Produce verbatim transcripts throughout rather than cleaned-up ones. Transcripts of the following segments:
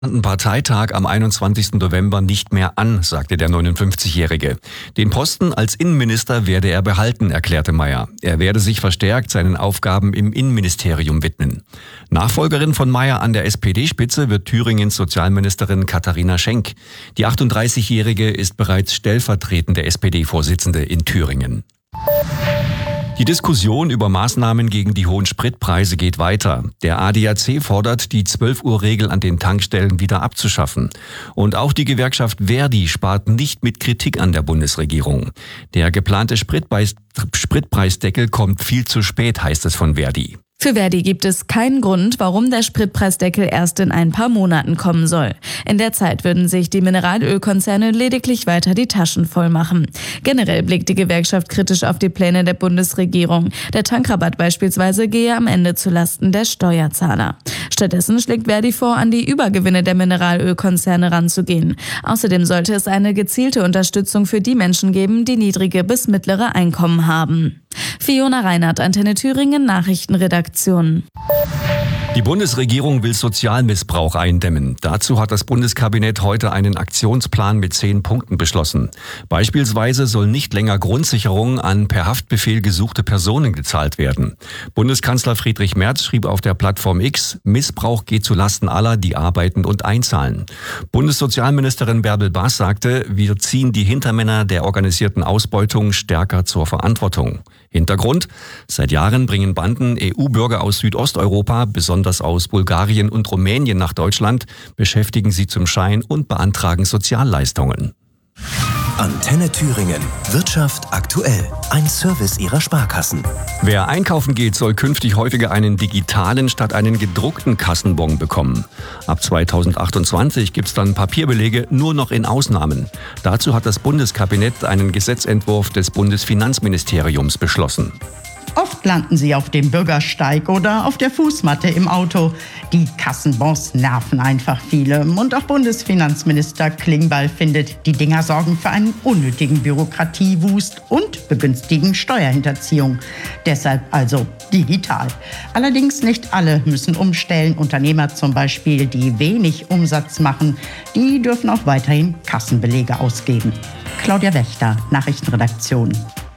Parteitag am einundzwanzigsten November nicht mehr an, sagte der neunundfünfzigjährige. Den Posten als Innenminister werde er behalten, erklärte Mayer. Er werde sich verstärkt seinen Aufgaben im Innenministerium widmen. Nachfolgerin von Mayer an der S P D-Spitze wird Thüringens Sozialministerin Katharina Schenk. Die achtunddreißigjährige ist bereits stellvertretende S P D-Vorsitzende in Thüringen. Die Diskussion über Maßnahmen gegen die hohen Spritpreise geht weiter. Der A D A C fordert, die zwölf Uhr Regel an den Tankstellen wieder abzuschaffen. Und auch die Gewerkschaft Verdi spart nicht mit Kritik an der Bundesregierung. Der geplante Spritpreis- Spritpreisdeckel kommt viel zu spät, heißt es von Verdi. Für Verdi gibt es keinen Grund, warum der Spritpreisdeckel erst in ein paar Monaten kommen soll. In der Zeit würden sich die Mineralölkonzerne lediglich weiter die Taschen voll machen. Generell blickt die Gewerkschaft kritisch auf die Pläne der Bundesregierung. Der Tankrabatt beispielsweise gehe am Ende zulasten der Steuerzahler. Stattdessen schlägt Verdi vor, an die Übergewinne der Mineralölkonzerne ranzugehen. Außerdem sollte es eine gezielte Unterstützung für die Menschen geben, die niedrige bis mittlere Einkommen haben. Fiona Reinhardt, Antenne Thüringen, Nachrichtenredaktion. Die Bundesregierung will Sozialmissbrauch eindämmen. Dazu hat das Bundeskabinett heute einen Aktionsplan mit zehn Punkten beschlossen. Beispielsweise soll nicht länger Grundsicherung an per Haftbefehl gesuchte Personen gezahlt werden. Bundeskanzler Friedrich Merz schrieb auf der Plattform X, Missbrauch geht zu Lasten aller, die arbeiten und einzahlen. Bundessozialministerin Bärbel Baas sagte, wir ziehen die Hintermänner der organisierten Ausbeutung stärker zur Verantwortung. Hintergrund: Seit Jahren bringen Banden E U-Bürger aus Südosteuropa, besonders aus Bulgarien und Rumänien, nach Deutschland, beschäftigen sie zum Schein und beantragen Sozialleistungen. Antenne Thüringen. Wirtschaft aktuell. Ein Service Ihrer Sparkassen. Wer einkaufen geht, soll künftig häufiger einen digitalen statt einen gedruckten Kassenbon bekommen. Ab zweitausendachtundzwanzig gibt's dann Papierbelege nur noch in Ausnahmen. Dazu hat das Bundeskabinett einen Gesetzentwurf des Bundesfinanzministeriums beschlossen. Oft landen sie auf dem Bürgersteig oder auf der Fußmatte im Auto. Die Kassenbons nerven einfach viele. Und auch Bundesfinanzminister Klingbeil findet, die Dinger sorgen für einen unnötigen Bürokratiewust und begünstigen Steuerhinterziehung. Deshalb also digital. Allerdings nicht alle müssen umstellen. Unternehmer zum Beispiel, die wenig Umsatz machen, die dürfen auch weiterhin Kassenbelege ausgeben. Claudia Wächter, Nachrichtenredaktion.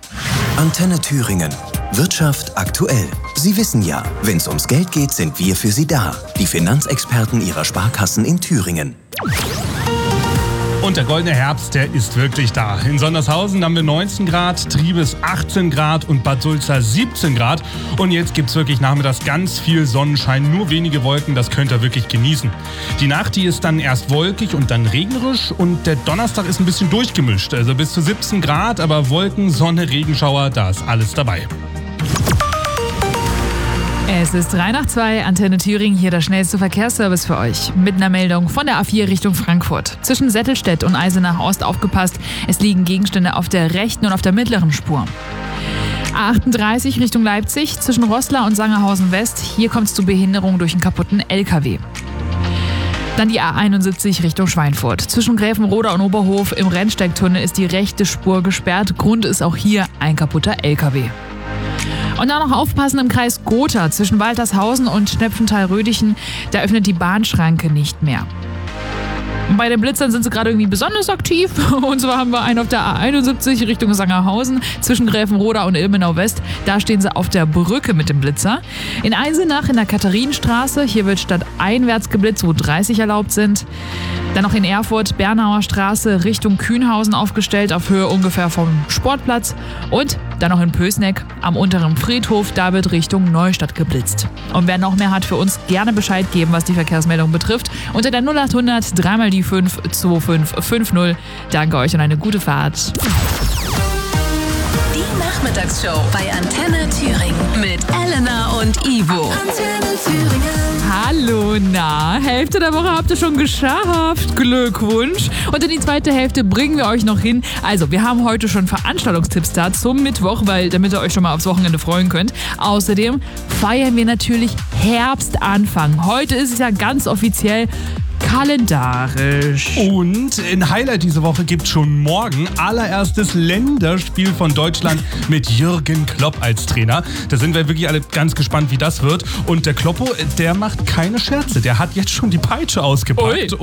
Antenne Thüringen. Wirtschaft aktuell. Sie wissen ja, wenn es ums Geld geht, sind wir für Sie da. Die Finanzexperten Ihrer Sparkassen in Thüringen. Und der goldene Herbst, der ist wirklich da. In Sondershausen haben wir neunzehn Grad, Triebes achtzehn Grad und Bad Sulza siebzehn Grad. Und jetzt gibt's wirklich nachmittags ganz viel Sonnenschein, nur wenige Wolken, das könnt ihr wirklich genießen. Die Nacht, die ist dann erst wolkig und dann regnerisch und der Donnerstag ist ein bisschen durchgemischt. Also bis zu siebzehn Grad, aber Wolken, Sonne, Regenschauer, da ist alles dabei. Es ist drei nach zwei, Antenne Thüringen, hier der schnellste Verkehrsservice für euch. Mit einer Meldung von der A vier Richtung Frankfurt. Zwischen Settelstedt und Eisenach Ost aufgepasst, es liegen Gegenstände auf der rechten und auf der mittleren Spur. A achtunddreißig Richtung Leipzig, zwischen Roßla und Sangerhausen West, hier kommt es zu Behinderung durch einen kaputten L K W. Dann die A einundsiebzig Richtung Schweinfurt. Zwischen Gräfenroda und Oberhof im Rennsteigtunnel ist die rechte Spur gesperrt. Grund ist auch hier ein kaputter L K W. Und dann noch aufpassen im Kreis Gotha zwischen Waltershausen und Schnepfenthal-Rödichen. Da öffnet die Bahnschranke nicht mehr. Und bei den Blitzern sind sie gerade irgendwie besonders aktiv. Und zwar haben wir einen auf der A einundsiebzig Richtung Sangerhausen zwischen Gräfenroda und Ilmenau West. Da stehen sie auf der Brücke mit dem Blitzer. In Eisenach in der Katharinenstraße. Hier wird statt einwärts geblitzt, wo dreißig erlaubt sind. Dann noch in Erfurt, Bernauer Straße Richtung Kühnhausen aufgestellt, auf Höhe ungefähr vom Sportplatz. Und dann noch in Pößneck am unteren Friedhof, da wird Richtung Neustadt geblitzt. Und wer noch mehr hat, für uns gerne Bescheid geben, was die Verkehrsmeldung betrifft. Unter der null achthundert dreimal die fünf zwei fünf fünf null. Danke euch und eine gute Fahrt. Die Nachmittagsshow bei Antenne Thüringen mit Elena und Ivo. Antenne Thüringen. Hallo, na, Hälfte der Woche habt ihr schon geschafft. Glückwunsch. Und in die zweite Hälfte bringen wir euch noch hin. Also, wir haben heute schon Veranstaltungstipps da zum Mittwoch, weil damit ihr euch schon mal aufs Wochenende freuen könnt. Außerdem feiern wir natürlich Herbstanfang. Heute ist es ja ganz offiziell kalendarisch. Und in Highlight diese Woche gibt schon morgen allererstes Länderspiel von Deutschland mit Jürgen Klopp als Trainer. Da sind wir wirklich alle ganz gespannt, wie das wird. Und der Kloppo, der macht keine Scherze. Der hat jetzt schon die Peitsche ausgepackt. Ui.